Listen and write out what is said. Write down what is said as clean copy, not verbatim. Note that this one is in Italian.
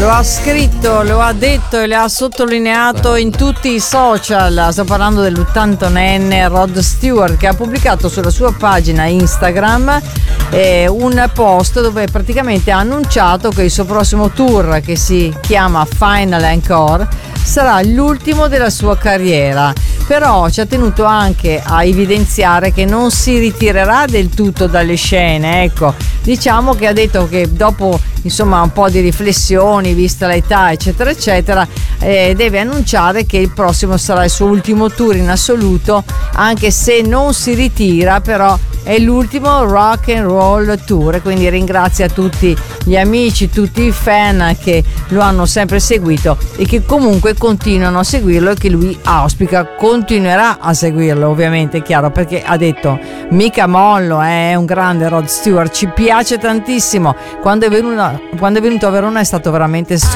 Lo ha scritto, lo ha detto e le ha sottolineato in tutti i social. Sto parlando dell'81enne Rod Stewart, che ha pubblicato sulla sua pagina Instagram un post dove praticamente ha annunciato che il suo prossimo tour, che si chiama Final Encore, sarà l'ultimo della sua carriera. Però ci ha tenuto anche a evidenziare che non si ritirerà del tutto dalle scene. Ecco, diciamo che ha detto che dopo insomma un po' di riflessioni, vista l'età eccetera eccetera, deve annunciare che il prossimo sarà il suo ultimo tour in assoluto, anche se non si ritira, però è l'ultimo rock and roll tour. Quindi ringrazia tutti gli amici, tutti i fan che lo hanno sempre seguito e che comunque continuano a seguirlo, e che lui auspica continuerà a seguirlo, ovviamente, è chiaro, perché ha detto mica mollo, è un grande Rod Stewart, ci piace tantissimo. Quando è venuto a Verona è stato veramente